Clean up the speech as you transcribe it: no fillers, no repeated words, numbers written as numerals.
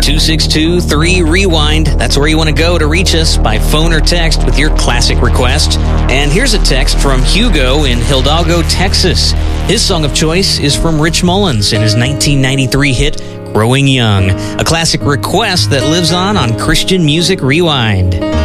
262-3REWIND. That's where you want to go to reach us by phone or text with your classic request. And here's a text from Hugo in Hidalgo, Texas. His song of choice is from Rich Mullins in his 1993 hit, Growing Young, a classic request that lives on Christian Music Rewind.